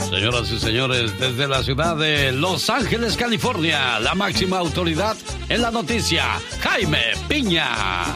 Señoras y señores, desde la ciudad de Los Ángeles, California, la máxima autoridad en la noticia, Jaime Piña.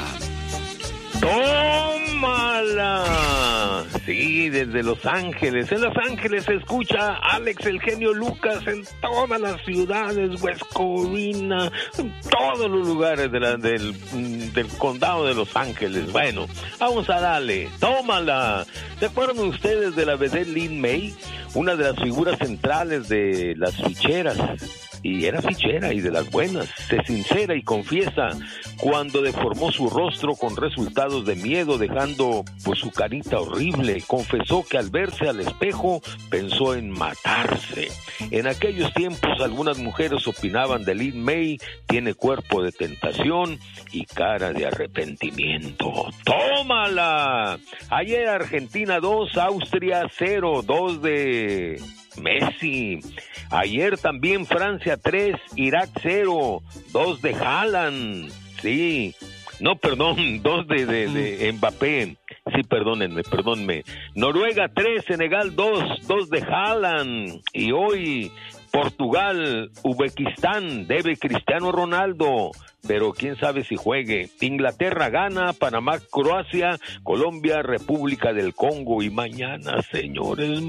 ¡Tómala! Sí, desde Los Ángeles. En Los Ángeles se escucha Alex el genio Lucas en todas las ciudades, West Covina, en todos los lugares del condado de Los Ángeles. Bueno, vamos a darle. ¡Tómala! ¿Se acuerdan ustedes de la vedette Lin May? Una de las figuras centrales de las ficheras. Y era fichera y de las buenas. Se sincera y confiesa cuando deformó su rostro con resultados de miedo, dejando pues su carita horrible. Confesó que al verse al espejo pensó en matarse. En aquellos tiempos algunas mujeres opinaban de Lin May: tiene cuerpo de tentación y cara de arrepentimiento. ¡Tómala! Ayer Argentina 2, Austria 0, 2 de Messi. Ayer también Francia 3, Irak 0, 2 de Haaland. Sí, no, perdón, 2 de Mbappé. Sí, perdónenme. Noruega 3, Senegal 2 de Haaland. Y hoy Portugal, Uzbekistán, debe Cristiano Ronaldo, pero quién sabe si juegue. Inglaterra gana, Panamá, Croacia, Colombia, República del Congo. Y mañana, señores,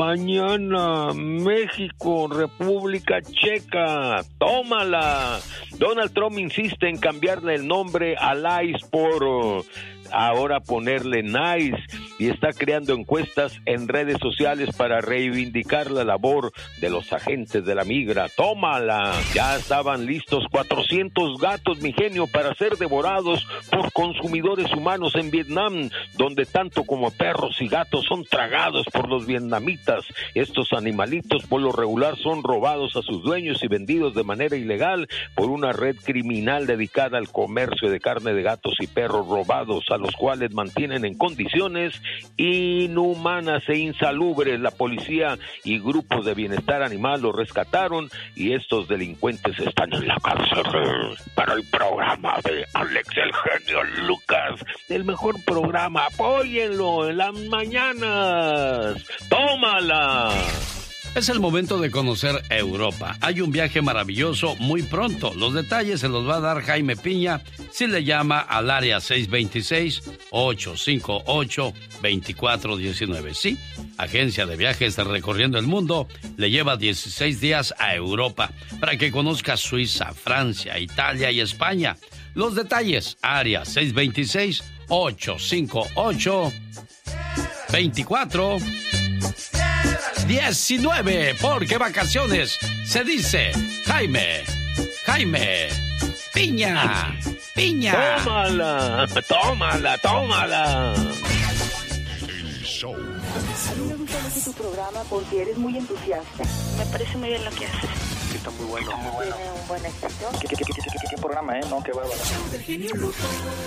México, República Checa. ¡Tómala! Donald Trump insiste en cambiarle el nombre a Lice por ahora ponerle Nice, y está creando encuestas en redes sociales para reivindicar la labor de los agentes de la migra. ¡Tómala! Ya estaban listos 400 gatos, mi genio, para ser devorados por consumidores humanos en Vietnam, donde tanto como perros y gatos son tragados por los vietnamitas. Estos animalitos por lo regular son robados a sus dueños y vendidos de manera ilegal por una red criminal dedicada al comercio de carne de gatos y perros robados, a los cuales mantienen en condiciones inhumanas e insalubres. La policía y grupos de bienestar animal los rescataron y estos delincuentes están en la cárcel. Para el programa de Alex el genio Lucas, el mejor programa, apóyenlo en las mañanas. ¡Tómala! Es el momento de conocer Europa. Hay un viaje maravilloso muy pronto. Los detalles se los va a dar Jaime Piña si le llama al área 626-858-2419. Sí, agencia de viajes recorriendo el mundo, le lleva 16 días a Europa para que conozca Suiza, Francia, Italia y España. Los detalles, área 626-858-2419, porque vacaciones se dice Jaime Piña. tómala. El show. A mí me gusta mucho tu programa porque eres muy entusiasta. Me parece muy bien lo que haces. Está muy bueno. Tiene un buen éxito. ¿Qué programa, no? Qué bárbaro.